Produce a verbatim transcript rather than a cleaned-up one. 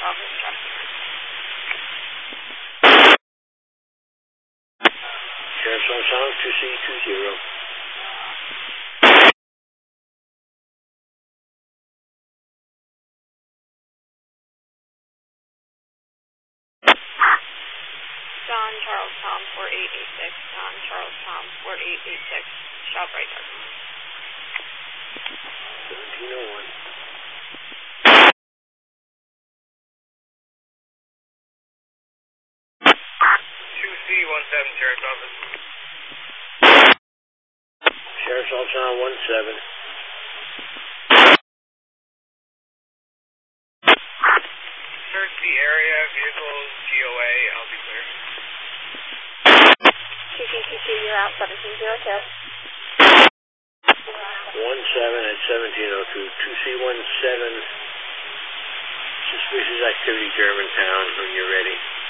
office traffic. Sheriff's on sound two C two zero. John Charles Tom four eight eight six. John Charles Tom four eight eight six. Shop right there. seventeen oh one. two C one seven, Sheriff's Office. Sheriff's on sound one seven. Search the area, vehicles, G O A, I'll be clear. two two two two, you're out, seventeen oh two. one seven at seventeen oh two. two C one seven. Suspicious activity, Germantown, when you're ready.